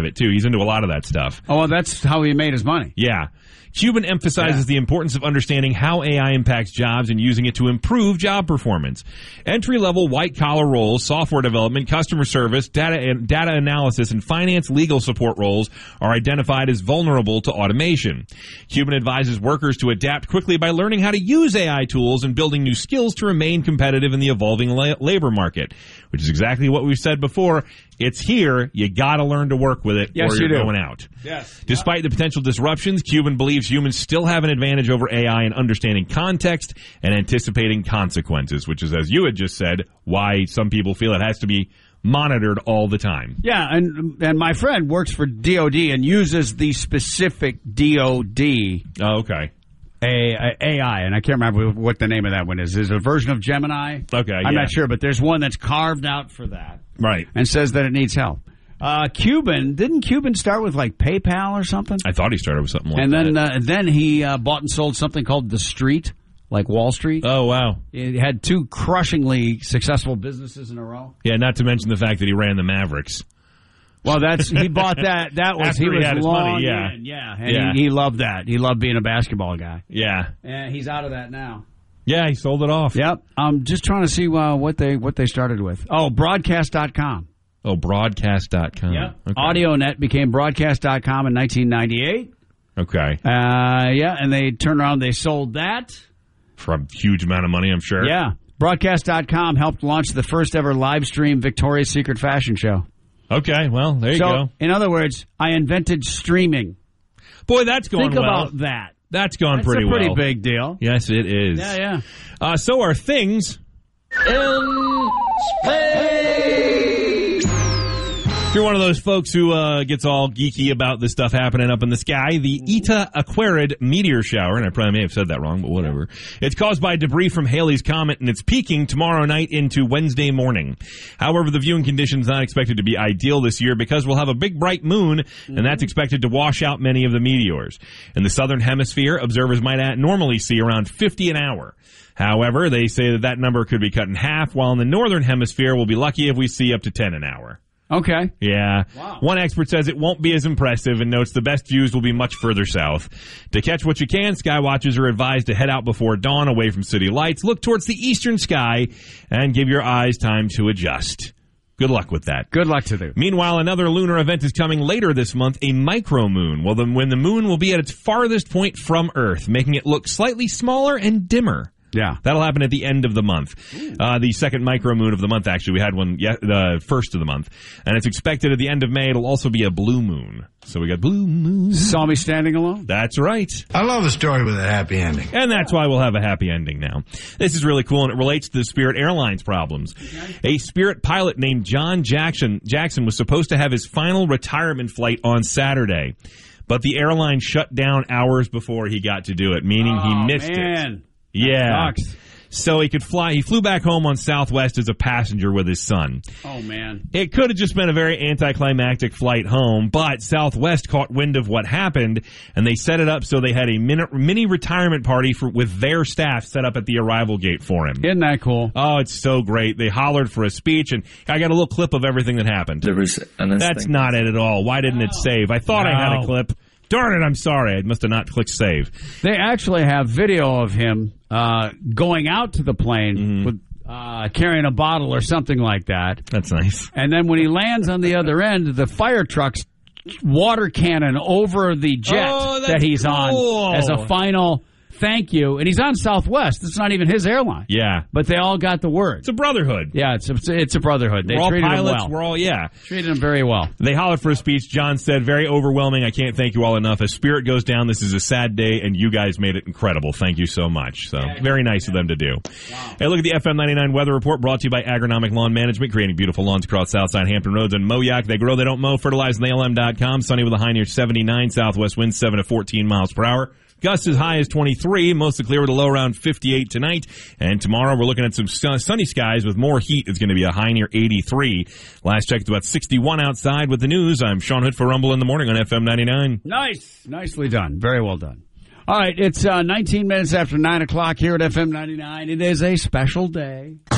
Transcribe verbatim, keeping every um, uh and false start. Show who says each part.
Speaker 1: it, too. He's into a lot of that stuff.
Speaker 2: Oh, well, that's how he made his money.
Speaker 1: Yeah. Cuban emphasizes yeah. the importance of understanding how A I impacts jobs and using it to improve job performance. Entry-level white-collar roles, software development, customer service, data and data analysis, and finance legal support roles are identified as vulnerable to automation. Cuban advises workers to adapt quickly by learning how to use A I tools and building new skills to remain competitive in the evolving la- labor market, which is exactly what we've said before. It's here. You got to learn to work with it,
Speaker 2: yes,
Speaker 1: or you're
Speaker 2: you do.
Speaker 1: going out.
Speaker 2: Yes.
Speaker 1: Despite the potential disruptions, Cuban believes humans still have an advantage over A I in understanding context and anticipating consequences, which is, as you had just said, why some people feel it has to be monitored all the time.
Speaker 2: Yeah, and and my friend works for D O D and uses the specific D O D.
Speaker 1: Oh, okay.
Speaker 2: A, a A I, and I can't remember what the name of that one is. Is it a version of Gemini?
Speaker 1: Okay,
Speaker 2: I'm
Speaker 1: yeah.
Speaker 2: not sure, but there's one that's carved out for that.
Speaker 1: Right.
Speaker 2: And says that it needs help. Uh, Cuban, didn't Cuban start with like PayPal or something?
Speaker 1: I thought he started with something like
Speaker 2: and then,
Speaker 1: that.
Speaker 2: And uh, then he uh, bought and sold something called The Street, like Wall Street.
Speaker 1: Oh, wow.
Speaker 2: It had two crushingly successful businesses in a row.
Speaker 1: Yeah, not to mention the fact that he ran the Mavericks.
Speaker 2: Well, that's he bought that. That was
Speaker 1: After
Speaker 2: he
Speaker 1: he
Speaker 2: was
Speaker 1: had his
Speaker 2: long
Speaker 1: money, yeah.
Speaker 2: in, yeah, and
Speaker 1: Yeah.
Speaker 2: He, he loved that. He loved being a basketball guy.
Speaker 1: Yeah.
Speaker 2: And he's out of that now.
Speaker 1: Yeah, he sold it off.
Speaker 2: Yep. I'm just trying to see uh, what they what they started with. Oh, broadcast dot com.
Speaker 1: Oh, broadcast dot com.
Speaker 2: Yep.
Speaker 1: Okay.
Speaker 2: AudioNet became broadcast dot com in nineteen ninety-eight.
Speaker 1: Okay.
Speaker 2: Uh, yeah, and they turned around, they sold that.
Speaker 1: For a huge amount of money, I'm sure.
Speaker 2: Yeah. broadcast dot com helped launch the first ever live stream Victoria's Secret fashion show.
Speaker 1: Okay, well, there you
Speaker 2: so,
Speaker 1: go.
Speaker 2: In other words, I invented streaming.
Speaker 1: Boy, that's going
Speaker 2: Think
Speaker 1: well.
Speaker 2: about that.
Speaker 1: That's gone
Speaker 2: That's
Speaker 1: pretty
Speaker 2: a pretty
Speaker 1: well.
Speaker 2: big deal.
Speaker 1: Yes, it is.
Speaker 2: Yeah, yeah.
Speaker 1: Uh, so are things.
Speaker 3: In space.
Speaker 1: If you're one of those folks who uh, gets all geeky about the stuff happening up in the sky, the Eta Aquarid meteor shower, and I probably may have said that wrong, but whatever. It's caused by debris from Halley's Comet, and it's peaking tomorrow night into Wednesday morning. However, the viewing conditions not expected to be ideal this year because we'll have a big bright moon, and that's expected to wash out many of the meteors. In the southern hemisphere, observers might normally see around fifty an hour. However, they say that that number could be cut in half, while in the northern hemisphere, we'll be lucky if we see up to ten an hour.
Speaker 2: Okay.
Speaker 1: Yeah.
Speaker 2: Wow.
Speaker 1: One expert says it won't be as impressive and notes the best views will be much further south. To catch what you can, sky watchers are advised to head out before dawn away from city lights, look towards the eastern sky, and give your eyes time to adjust. Good luck with that.
Speaker 2: Good luck to them.
Speaker 1: Meanwhile, another lunar event is coming later this month, a micromoon, well, then when the moon will be at its farthest point from Earth, making it look slightly smaller and dimmer.
Speaker 2: Yeah.
Speaker 1: That'll happen at the end of the month. Uh, the second micromoon of the month, actually. We had one yeah, the first of the month. And it's expected at the end of May. It'll also be a blue moon. So we got blue moon.
Speaker 2: Saw me standing alone.
Speaker 1: That's right.
Speaker 4: I love a story with a happy ending.
Speaker 1: And that's why we'll have a happy ending now. This is really cool, and it relates to the Spirit Airlines problems. A Spirit pilot named John Jackson, Jackson was supposed to have his final retirement flight on Saturday. But the airline shut down hours before he got to do it, meaning
Speaker 2: oh,
Speaker 1: he missed
Speaker 2: man.
Speaker 1: it. Yeah.
Speaker 2: Sucks.
Speaker 1: So he could fly. He flew back home on Southwest as a passenger with his son.
Speaker 2: Oh, man.
Speaker 1: It could have just been a very anticlimactic flight home, but Southwest caught wind of what happened, and they set it up so they had a mini retirement party for, with their staff set up at the arrival gate for him.
Speaker 2: Isn't that cool?
Speaker 1: Oh, it's so great. They hollered for a speech, and I got a little clip of everything that happened.
Speaker 5: There was an
Speaker 1: That's not it at all. Why didn't it save? I thought
Speaker 2: No.
Speaker 1: I had a clip. Darn it, I'm sorry. I must have not clicked save.
Speaker 2: They actually have video of him uh, going out to the plane
Speaker 1: Mm-hmm.
Speaker 2: with uh, carrying a bottle or something like that.
Speaker 1: That's nice.
Speaker 2: And then when he lands on the other end, the fire truck's water cannon over the jet
Speaker 1: Oh, that's
Speaker 2: that he's
Speaker 1: cool.
Speaker 2: on as a final thank you. And he's on Southwest. It's not even his airline.
Speaker 1: Yeah.
Speaker 2: But they all got the word.
Speaker 1: It's a brotherhood.
Speaker 2: Yeah, it's a, it's a brotherhood. They
Speaker 1: We're all
Speaker 2: treated
Speaker 1: pilots.
Speaker 2: him well.
Speaker 1: We're all, yeah.
Speaker 2: Treated him very well.
Speaker 1: They hollered for a speech. John said, very overwhelming. I can't thank you all enough. As Spirit goes down, this is a sad day, and you guys made it incredible. Thank you so much. So, very nice of them to do. Wow. Hey, look at the F M ninety-nine weather report brought to you by Agronomic Lawn Management, creating beautiful lawns across Southside Hampton Roads and Moyac. They grow, they don't mow. Fertilize and A L M dot com. Sunny with a high near seventy-nine. Southwest winds seven to fourteen miles per hour. Gusts as high as twenty-three, mostly clear with a low around fifty-eight tonight. And tomorrow we're looking at some sunny skies with more heat. It's going to be a high near eighty-three. Last check, it's about sixty-one outside with the news. I'm Sean Hood for Rumble in the Morning on F M ninety-nine.
Speaker 2: Nice. Nicely done. Very well done. All right, it's uh, nineteen minutes after nine o'clock here at F M ninety-nine. It is a special day.